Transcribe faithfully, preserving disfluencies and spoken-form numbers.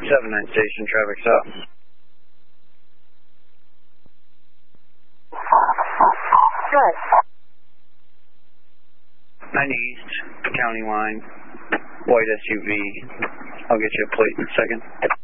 seven nine station, traffic stop. Good. ninety East, county line, white S U V. I'll get you a plate in a second.